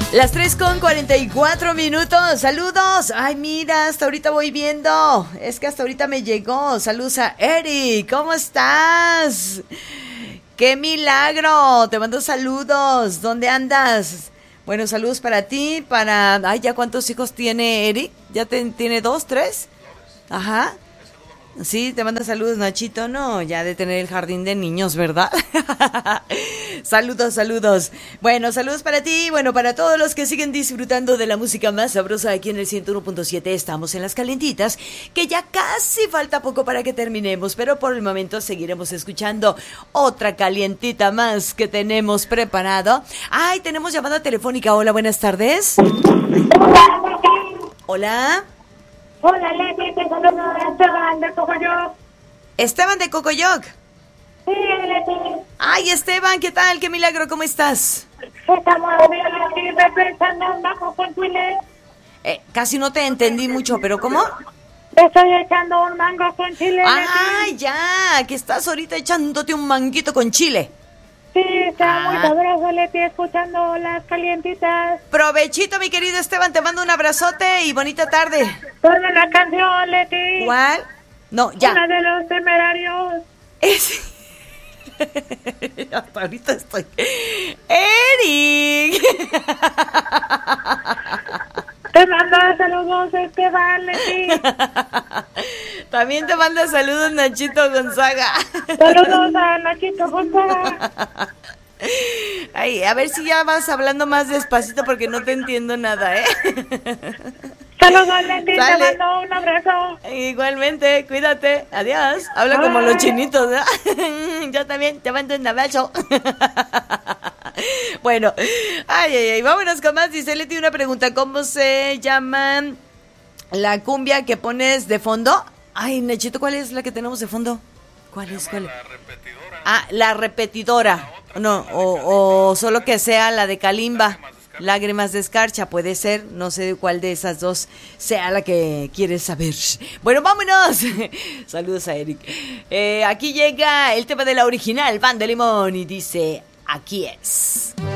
Las 3:44. Saludos. Ay, mira, hasta ahorita voy viendo. Es que hasta ahorita me llegó. Saludos a Eric. ¿Cómo estás? ¡Qué milagro! Te mando saludos. ¿Dónde andas? Bueno, saludos para ti, para... Ay, ¿ya cuántos hijos tiene Eric? ¿Ya tiene 2, 3? Ajá. Sí, te manda saludos, Nachito. No, ya de tener el jardín de niños, ¿verdad? Saludos, saludos. Bueno, saludos para ti, bueno, para todos los que siguen disfrutando de la música más sabrosa aquí en el 101.7. Estamos en Las Calientitas, que ya casi falta poco para que terminemos, pero por el momento seguiremos escuchando otra calientita más que tenemos preparado. Ay, tenemos llamada telefónica. Hola, buenas tardes. Hola. Hola, Leti, te saludo a Esteban de Cocoyoc. Esteban de Cocoyoc. Sí, Leti. Ay, Esteban, ¿qué tal? ¡Qué milagro! ¿Cómo estás? Estamos bien aquí pensando un mango con chile. Casi no te entendí mucho, ¿pero cómo? Estoy echando un mango con chile, ¡Ay, Leti. ya! Que estás ahorita echándote un manguito con chile. Sí, está muy sabroso, Leti, escuchando Las Calientitas. Provechito, mi querido Esteban, te mando un abrazote y bonita tarde. Ponme la canción, Leti. ¿Cuál? No, ya. Una de Los Temerarios. Hasta ahorita estoy... ¡Eric! Te mando saludos, Esteban, Leti. También te manda saludos Nachito Gonzaga. Saludos a Nachito Gonzaga. Ay, a ver si ya vas hablando más despacito porque no te entiendo nada, ¿eh? Saludos, Leti, te Sale. mando un abrazo. Igualmente, cuídate, adiós. Habla como los chinitos, ¿verdad? Yo también te mando un abrazo. Bueno, ay, vámonos con más. Dice Leti una pregunta, ¿cómo se llama la cumbia que pones de fondo? Ay, Nachito, ¿cuál es la que tenemos de fondo? ¿Cuál es? ¿Cuál es? La repetidora. Ah, la repetidora. No, o solo que sea la de Kalimba. Lágrimas de escarcha, puede ser, no sé cuál de esas dos sea la que quieres saber. Bueno, vámonos. Saludos a Eric. Aquí llega el tema de la original, Pan de Limón, y dice, aquí es.